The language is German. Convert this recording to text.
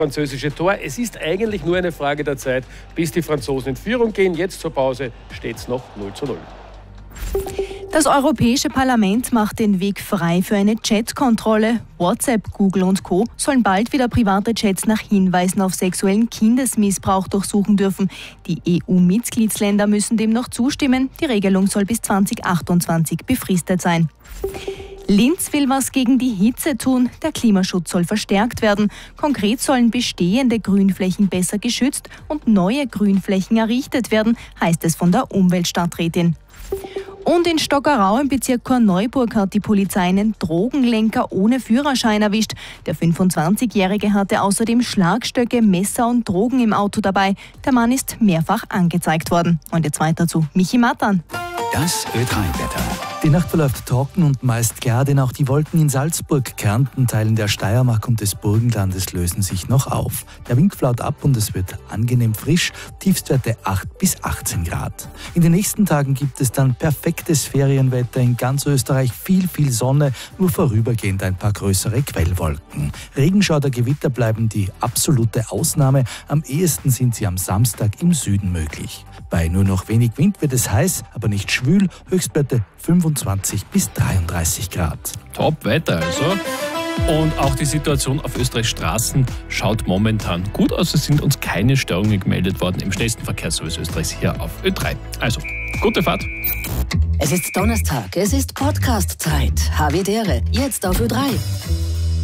französische Tor. Es ist eigentlich nur eine Frage der Zeit, bis die Franzosen in Führung gehen. Jetzt zur Pause steht es noch 0:0. Das Europäische Parlament macht den Weg frei für eine Chatkontrolle. WhatsApp, Google und Co. sollen bald wieder private Chats nach Hinweisen auf sexuellen Kindesmissbrauch durchsuchen dürfen. Die EU-Mitgliedsländer müssen dem noch zustimmen. Die Regelung soll bis 2028 befristet sein. Linz will was gegen die Hitze tun. Der Klimaschutz soll verstärkt werden. Konkret sollen bestehende Grünflächen besser geschützt und neue Grünflächen errichtet werden, heißt es von der Umweltstadträtin. Und in Stockerau im Bezirk Korneuburg hat die Polizei einen Drogenlenker ohne Führerschein erwischt. Der 25-Jährige hatte außerdem Schlagstöcke, Messer und Drogen im Auto dabei. Der Mann ist mehrfach angezeigt worden. Und jetzt weiter zu Michi Matan. Das Ö3-Wetter. Die Nacht verläuft trocken und meist klar, denn auch die Wolken in Salzburg, Kärnten, Teilen der Steiermark und des Burgenlandes lösen sich noch auf. Der Wind flaut ab und es wird angenehm frisch, Tiefstwerte 8 bis 18 Grad. In den nächsten Tagen gibt es dann perfektes Ferienwetter in ganz Österreich, viel Sonne, nur vorübergehend ein paar größere Quellwolken. Regenschauer, Gewitter bleiben die absolute Ausnahme, am ehesten sind sie am Samstag im Süden möglich. Bei nur noch wenig Wind wird es heiß, aber nicht schwül, Höchstwerte 25 bis 33 Grad. Top Wetter also. Und auch die Situation auf Österreichs Straßen schaut momentan gut aus. Es sind uns keine Störungen gemeldet worden im schnellsten Verkehrsservice Österreichs hier auf Ö3. Also, gute Fahrt. Es ist Donnerstag, es ist Podcast-Zeit. Havidere, jetzt auf Ö3.